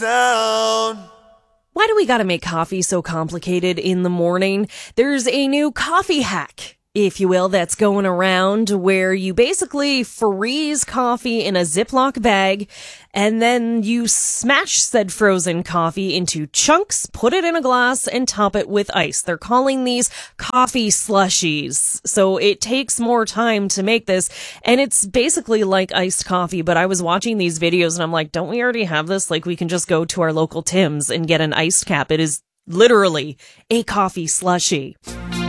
Down. Why do we gotta make coffee so complicated in the morning? There's a new coffee hack, if you will, that's going around where you basically freeze coffee in a Ziploc bag and then you smash said frozen coffee into chunks, put it in a glass, and top it with ice. They're calling these coffee slushies. So it takes more time to make this, and it's basically like iced coffee, but I was watching these videos and I'm like, don't we already have this? Like, we can just go to our local Tim's and get an iced cap. It is literally a coffee slushie.